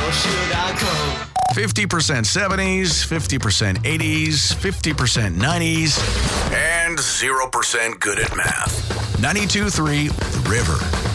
should I go? 50% 70s, 50% 80s, 50% 90s, and 0% good at math. 92.3 The River.